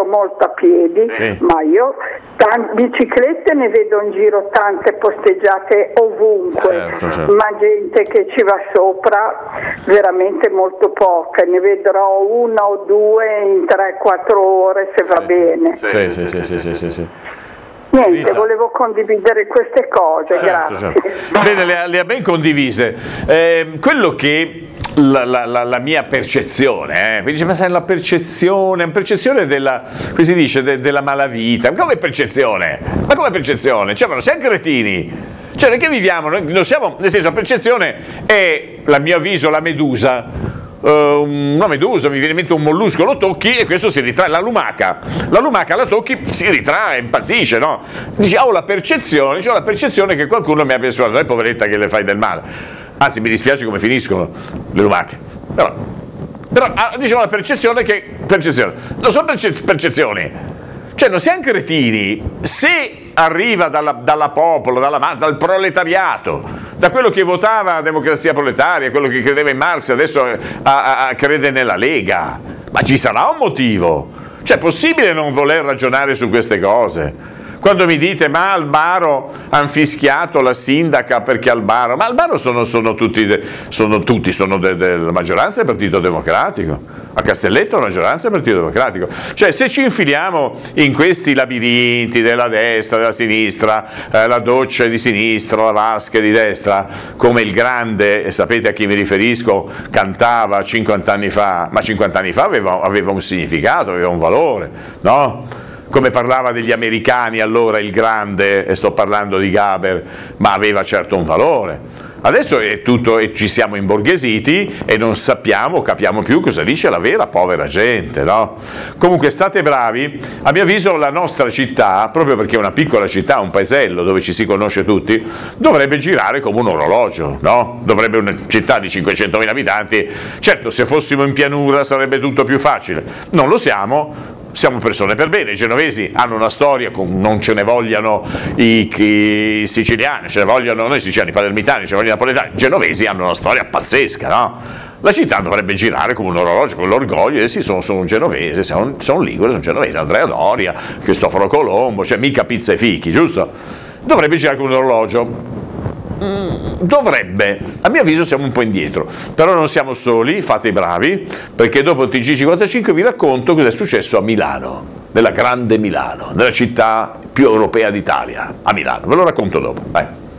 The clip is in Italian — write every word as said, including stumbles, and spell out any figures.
giro molto a piedi, sì. ma io tan- biciclette ne vedo in giro tante posteggiate ovunque, certo, certo. ma gente che ci va sopra veramente molto poca, ne vedrò una o due in tre quattro ore se va sì. bene. Sì, sì, sì, sì, sì, sì, sì. Niente, Rita. volevo condividere queste cose, Certo, grazie. certo. Bene, le ha, le ha ben condivise. Eh, quello che la, la, la, la mia percezione, eh, mi dice, ma sai, la percezione, percezione della, come si dice, de, della malavita, come percezione? Ma come percezione? Cioè, ma non siamo cretini? Cioè, noi che viviamo, noi non siamo, nel senso, la percezione è, a mio avviso, la medusa. Uh, una medusa, mi viene in mente un mollusco, lo tocchi e questo si ritrae, la lumaca la lumaca la tocchi, si ritrae, impazzisce, no? Dici, ho la percezione, ho la percezione che qualcuno mi abbia suonato, è poveretta che le fai del male, anzi mi dispiace come finiscono le lumache, però, però dicevo la percezione che, percezione, non sono perce- percezioni, cioè non siamo cretini, se arriva dalla, dalla popolo, dalla, dal proletariato, da quello che votava la democrazia proletaria, quello che credeva in Marx, adesso a, a, a crede nella Lega, ma ci sarà un motivo, cioè è possibile non voler ragionare su queste cose? Quando mi dite, ma Albaro hanno fischiato la sindaca perché Albaro, ma Albaro sono, sono tutti, sono tutti, sono de, de, della maggioranza del Partito Democratico. A Castelletto la maggioranza del Partito Democratico. Cioè, se ci infiliamo in questi labirinti della destra, della sinistra, eh, la doccia di sinistra, la vasca di destra, come il grande, e sapete a chi mi riferisco, cantava cinquanta anni fa, ma cinquanta anni fa aveva, aveva un significato, aveva un valore, no? Come parlava degli americani allora il grande, e sto parlando di Gaber, ma aveva certo un valore. Adesso è tutto, e ci siamo imborghesiti e non sappiamo, capiamo più cosa dice la vera povera gente, no? Comunque state bravi, a mio avviso la nostra città, proprio perché è una piccola città, un paesello dove ci si conosce tutti, dovrebbe girare come un orologio, no? Dovrebbe una città di cinquecentomila abitanti, certo se fossimo in pianura sarebbe tutto più facile, non lo siamo. Siamo persone per bene, i genovesi hanno una storia, non ce ne vogliano i, i siciliani, ce ne vogliono noi siciliani, palermitani, ce ne vogliono i napoletani, i genovesi hanno una storia pazzesca, no? La città dovrebbe girare come un orologio, con l'orgoglio, e sì, sono, sono un genovese, sono, sono ligure, sono genovese, Andrea Doria, Cristoforo Colombo, cioè mica pizza e fichi, giusto? Dovrebbe girare come un orologio. Dovrebbe, a mio avviso siamo un po' indietro, però non siamo soli, fate i bravi, perché dopo il T G cinquantacinque vi racconto cosa è successo a Milano, nella grande Milano, nella città più europea d'Italia, a Milano, ve lo racconto dopo, vai.